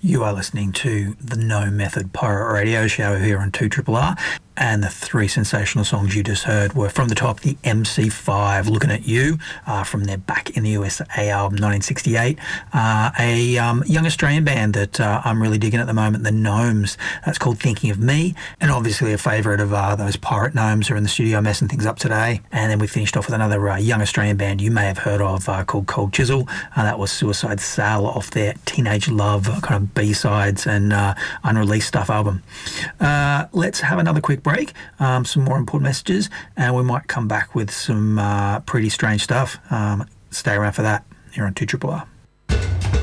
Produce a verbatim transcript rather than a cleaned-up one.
You are listening to the No Method Pirate Radio Show here on two R R R, and the three sensational songs you just heard were from the top, the M C five, Looking at You, uh, from their Back in the U S A album nineteen sixty-eight, uh, a um, young Australian band that uh, I'm really digging at the moment, the Gnomes. That's called Thinking of Me, and obviously a favourite of uh, those pirate gnomes are in the studio messing things up today. And then we finished off with another uh, young Australian band you may have heard of uh, called Cold Chisel. Uh, that was Suicide Cell off their Teenage Love kind of B-sides and uh, unreleased stuff album. Uh, let's have another quick break, um, some more important messages, and we might come back with some uh, pretty strange stuff. Um, stay around for that here on two R R R.